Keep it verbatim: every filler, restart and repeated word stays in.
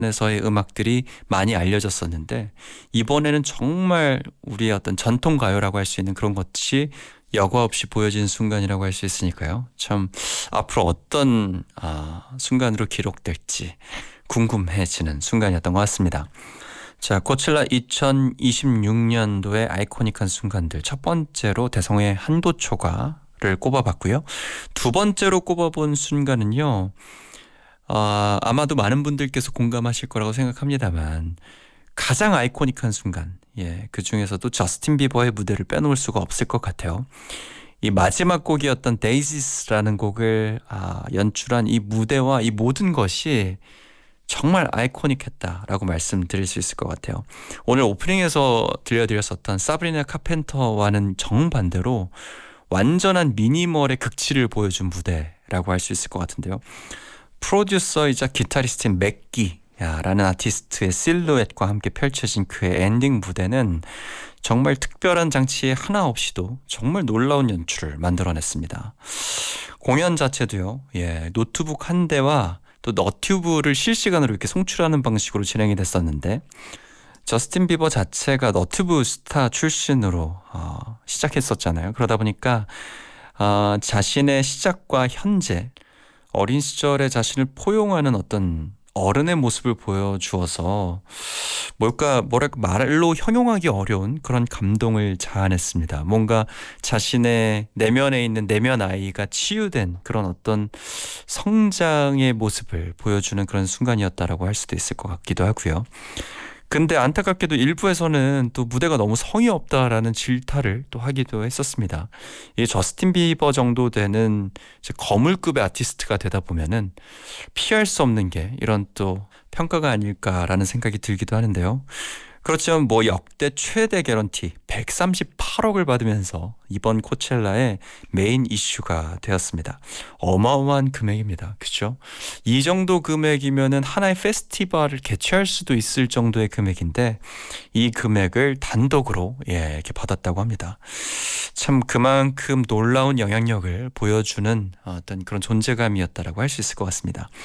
에서의 음악들이 많이 알려졌었는데 이번에는 정말 우리의 어떤 전통 가요라고 할 수 있는 그런 것이 여과 없이 보여진 순간이라고 할 수 있으니까요. 참 앞으로 어떤 아, 순간으로 기록될지 궁금해지는 순간이었던 것 같습니다. 자, 코첼라 이천이십육 년도의 아이코닉한 순간들, 첫 번째로 대성의 한도초가를 꼽아봤고요. 두 번째로 꼽아본 순간은요. 어, 아마도 많은 분들께서 공감하실 거라고 생각합니다만 가장 아이코닉한 순간, 예, 그 중에서도 저스틴 비버의 무대를 빼놓을 수가 없을 것 같아요. 이 마지막 곡이었던 데이지스라는 곡을 아, 연출한 이 무대와 이 모든 것이 정말 아이코닉했다라고 말씀드릴 수 있을 것 같아요. 오늘 오프닝에서 들려드렸었던 사브리나 카펜터와는 정반대로 완전한 미니멀의 극치를 보여준 무대라고 할 수 있을 것 같은데요. 프로듀서이자 기타리스트인 맥기라는 아티스트의 실루엣과 함께 펼쳐진 그의 엔딩 무대는 정말 특별한 장치 하나 없이도 정말 놀라운 연출을 만들어냈습니다. 공연 자체도요, 예, 노트북 한 대와 또 너튜브를 실시간으로 이렇게 송출하는 방식으로 진행이 됐었는데 저스틴 비버 자체가 너튜브 스타 출신으로 어, 시작했었잖아요. 그러다 보니까 어, 자신의 시작과 현재 어린 시절의 자신을 포용하는 어떤 어른의 모습을 보여주어서 뭘까 뭐랄까 말로 형용하기 어려운 그런 감동을 자아냈습니다. 뭔가 자신의 내면에 있는 내면 아이가 치유된 그런 어떤 성장의 모습을 보여주는 그런 순간이었다라고 할 수도 있을 것 같기도 하고요. 근데 안타깝게도 일부에서는 또 무대가 너무 성의 없다라는 질타를 또 하기도 했었습니다. 이 저스틴 비버 정도 되는 이제 거물급의 아티스트가 되다 보면은 피할 수 없는 게 이런 또 평가가 아닐까라는 생각이 들기도 하는데요. 그렇지만 뭐 역대 최대 개런티 백삼십팔억을 받으면서 이번 코첼라의 메인 이슈가 되었습니다. 어마어마한 금액입니다. 그렇죠? 이 정도 금액이면은 하나의 페스티벌을 개최할 수도 있을 정도의 금액인데 이 금액을 단독으로 예, 이렇게 받았다고 합니다. 참 그만큼 놀라운 영향력을 보여주는 어떤 그런 존재감이었다라고 할 수 있을 것 같습니다.